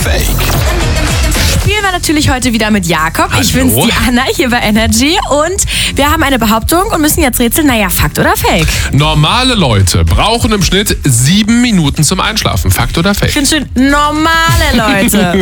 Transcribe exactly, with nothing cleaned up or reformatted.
Fake? Spielen wir natürlich heute wieder mit Jakob. Hallo. Ich bin's, die Anna, hier bei Energy. Und wir haben eine Behauptung und müssen jetzt rätseln, naja, Fakt oder Fake? Normale Leute brauchen im Schnitt sieben Minuten zum Einschlafen. Fakt oder Fake? Ich finde schön, normale Leute.